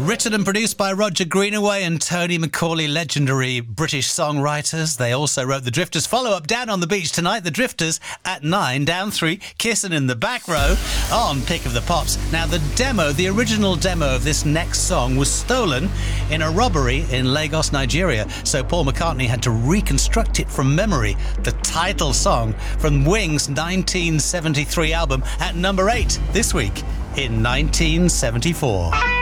Written and produced by Roger Greenaway and Tony Macaulay, legendary British songwriters. They also wrote the Drifters' follow-up, Down on the Beach Tonight. The Drifters at 9, down 3, Kissing in the Back Row on Pick of the Pops. Now, the original demo of this next song was stolen in a robbery in Lagos, Nigeria. So Paul McCartney had to reconstruct it from memory. The title song from Wings' 1973 album at number 8 this week in 1974.